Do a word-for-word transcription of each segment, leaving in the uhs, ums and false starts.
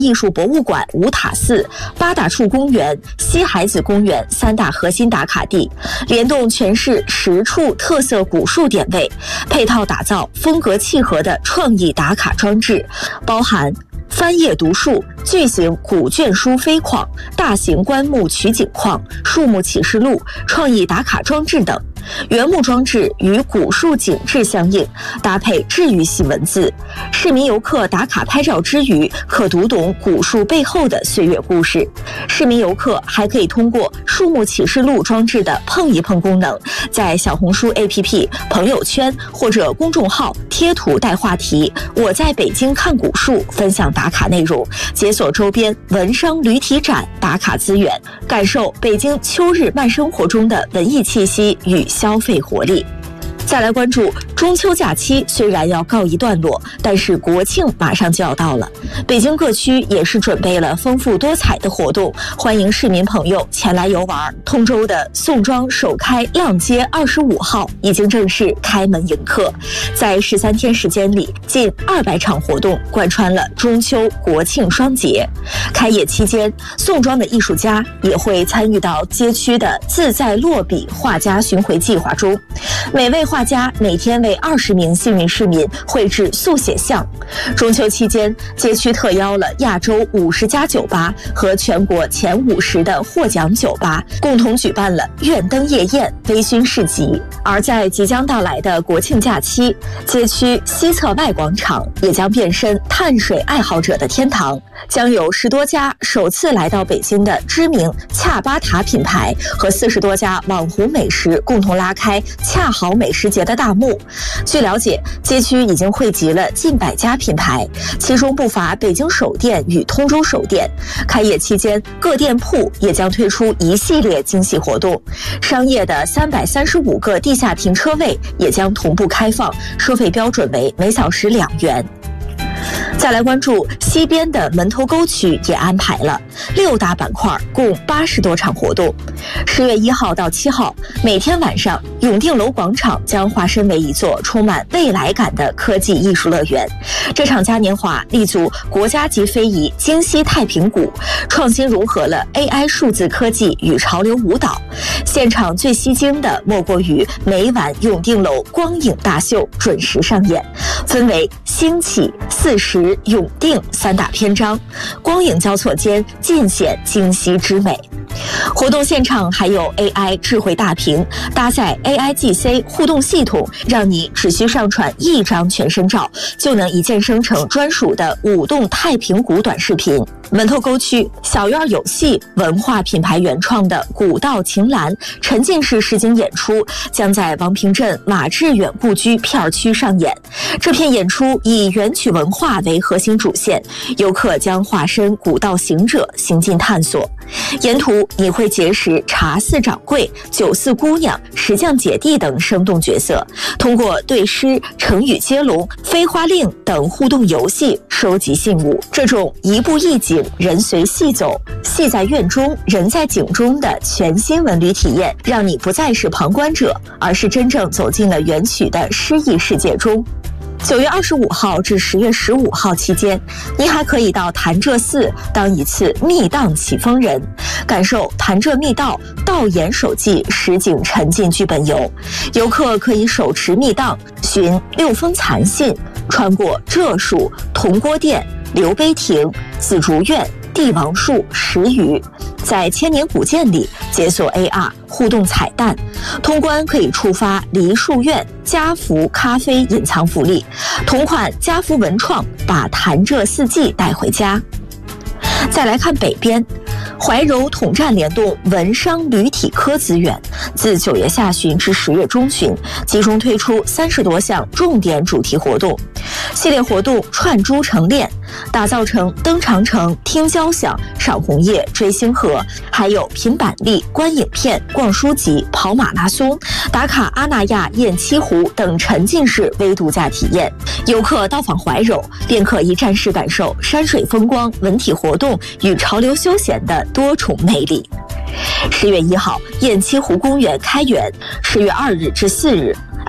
艺术博物馆五塔寺、八大处公园、西海子公园三大核心打卡地，联动全市十处特色古树点位，配套打造风格契合的创意打卡装置，包含翻页读树、巨型古卷书飞框、大型棺木取景框、树木启示录、创意打卡装置等。原木装置与古树景致相应，搭配治愈系文字，市民游客打卡拍照之余，可读懂古树背后的岁月故事。市民游客还可以通过树木启示录装置的碰一碰功能，在小红书 A P P、朋友圈或者公众号贴图带话题“我在北京看古树”，分享打卡内容，解锁周边文商旅体展打卡资源，感受北京秋日慢生活中的文艺气息与消费活力。再来关注中秋假期，虽然要告一段落，但是国庆马上就要到了。北京各区也是准备了丰富多彩的活动，欢迎市民朋友前来游玩。通州的宋庄首开浪街二十五号已经正式开门迎客，在十三天时间里，近二百场活动贯穿了中秋国庆双节。开业期间，宋庄的艺术家也会参与到街区的自在落笔画家巡回计划中，每位画家每天为二十名幸运市民绘制速写像。中秋期间，街区特邀了亚洲五十家酒吧和全国前五十的获奖酒吧，共同举办了愿灯夜宴、微醺市集。而在即将到来的国庆假期，街区西侧外广场也将变身碳水爱好者的天堂，将有十多家首次来到北京的知名恰巴塔品牌和四十多家网红美食共同拉开恰好美食节的大幕。据了解，街区已经汇集了近百家品牌，其中不乏北京首店与通州首店。开业期间，各店铺也将推出一系列惊喜活动，商业的三百三十五个地下停车位也将同步开放，收费标准为每小时两元。再来关注西边的门头沟区，也安排了六大板块，共八十多场活动。十月一号到七号，每天晚上，永定楼广场将化身为一座充满未来感的科技艺术乐园。这场嘉年华立足国家级非遗京西太平鼓，创新融合了 A I 数字科技与潮流舞蹈。现场最吸睛的莫过于每晚永定楼光影大秀准时上演，分为兴起、四十、永定三大篇章，光影交错间尽显京西之美。活动现场还有 A I 智慧大屏，搭载 A I G C 互动系统，让你只需上传一张全身照，就能一键生成专属的舞动太平鼓短视频。门头沟区小院有戏文化品牌原创的古道晴岚沉浸式实景演出将在王平镇马致远故居片区上演。这片演出以元曲文化为核心主线，游客将化身古道行者行进探索。沿途你会结识茶寺掌柜、酒肆姑娘、石匠姐弟等生动角色，通过对诗、成语接龙、飞花令等互动游戏收集信物。这种一步一景、人随戏走、戏在院中、人在景中的全新文旅体验，让你不再是旁观者，而是真正走进了元曲的诗意世界中。九月二十五号至十月十五号期间，您还可以到潭柘寺当一次密档启封人，感受潭柘密道道岩手记实景沉浸剧本游。游客可以手持密档，寻六封残信，穿过柘树、铜锅店、刘碑亭、紫竹院、帝王树、石鱼，在千年古建里解锁 A R 互动彩蛋，通关可以触发梨树院家福咖啡隐藏福利，同款家福文创把潭柘四季带回家。再来看北边，怀柔统战联动文商旅体科资源，自九月下旬至十月中旬，集中推出三十多项重点主题活动。系列活动串珠成链，打造成登长城、听交响、赏红叶、追星河，还有品板栗、观影片、逛书籍、跑马拉松、打卡阿那亚雁栖湖等沉浸式微度假体验。游客到访怀柔，便可一站式感受山水风光、文体活动与潮流休闲的多重魅力。十月一号，雁栖湖公园开园，十月二日至四日。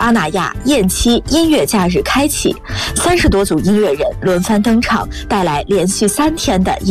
阿那亚燕七音乐假日开启，三十多组音乐人轮番登场，带来连续三天的音